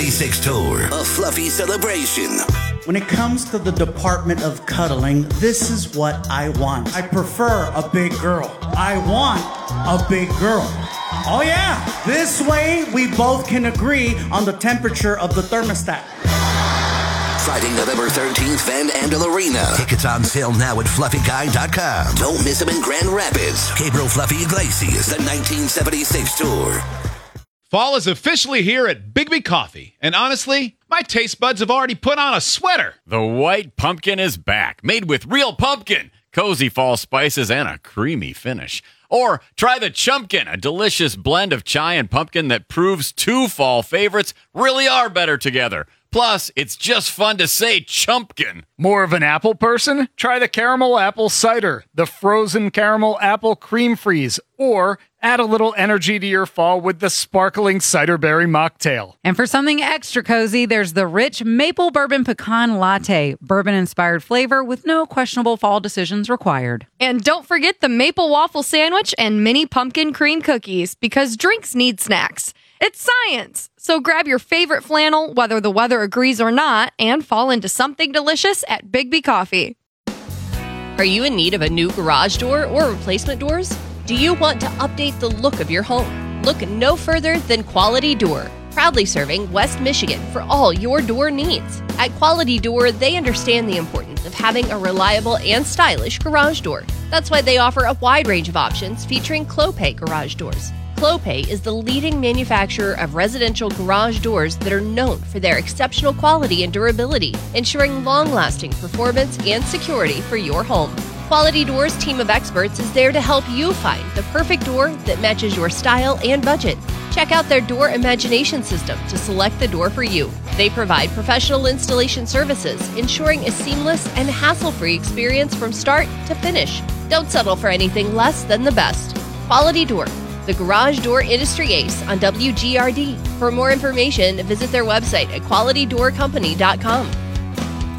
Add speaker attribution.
Speaker 1: 1976 tour, a fluffy celebration.
Speaker 2: When it comes to the department of cuddling, this is what I want. I prefer a big girl. I want a big girl. Oh yeah, this way we both can agree on the temperature of the thermostat.
Speaker 1: Friday, November 13th, Van Andel Arena. Tickets on sale now at FluffyGuy.com. Don't miss him in Grand Rapids. Gabriel Fluffy Iglesias, the 1976 tour.
Speaker 3: Fall is officially here at Bigby Coffee, and honestly, my taste buds have already put on a sweater.
Speaker 4: The White Pumpkin is back, made with real pumpkin, cozy fall spices, and a creamy finish. Or try the Chumpkin, a delicious blend of chai and pumpkin that proves two fall favorites really are better together. Plus, it's just fun to say Chumpkin.
Speaker 5: More of an apple person? Try the caramel apple cider, the frozen caramel apple cream freeze, or add a little energy to your fall with the sparkling cider berry mocktail.
Speaker 6: And for something extra cozy, there's the rich maple bourbon pecan latte, bourbon-inspired flavor with no questionable fall decisions required.
Speaker 7: And don't forget the maple waffle sandwich and mini pumpkin cream cookies, because drinks need snacks. It's science! So grab your favorite flannel, whether the weather agrees or not, and fall into something delicious at Bigby Coffee.
Speaker 8: Are you in need of a new garage door or replacement doors? Do you want to update the look of your home? Look no further than Quality Door, proudly serving West Michigan for all your door needs. At Quality Door, they understand the importance of having a reliable and stylish garage door. That's why they offer a wide range of options featuring Clopay garage doors. Clopay is the leading manufacturer of residential garage doors that are known for their exceptional quality and durability, ensuring long-lasting performance and security for your home. Quality Doors' team of experts is there to help you find the perfect door that matches your style and budget. Check out their Door Imagination System to select the door for you. They provide professional installation services, ensuring a seamless and hassle-free experience from start to finish. Don't settle for anything less than the best. Quality Door, the garage door industry ace on WGRD. For more information, visit their website at qualitydoorcompany.com.